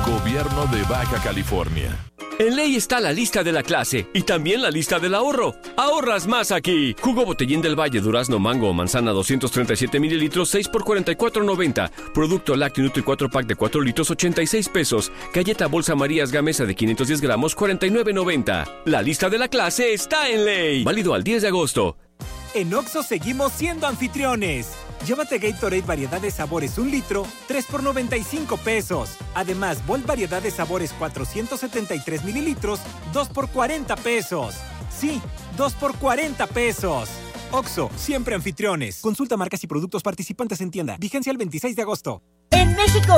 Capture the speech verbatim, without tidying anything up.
Gobierno de Baja California. En Ley está la lista de la clase y también la lista del ahorro. ¡Ahorras más aquí! Jugo Botellín del Valle, durazno, mango o manzana, doscientos treinta y siete mililitros, seis por cuarenta y cuatro noventa. Producto lácteo Nutri cuatro pack de cuatro litros, ochenta y seis pesos. Galleta Bolsa Marías Gamesa de quinientos diez gramos, cuarenta y nueve noventa. La lista de la clase está en Ley. Válido al diez de agosto. En Oxxo seguimos siendo anfitriones. Llévate Gatorade variedad de sabores un litro, tres por noventa y cinco pesos. Además, Volt variedad de sabores cuatrocientos setenta y tres mililitros, dos por cuarenta pesos. Sí, dos por cuarenta pesos. Oxxo, siempre anfitriones. Consulta marcas y productos participantes en tienda. Vigencia el veintiséis de agosto. En México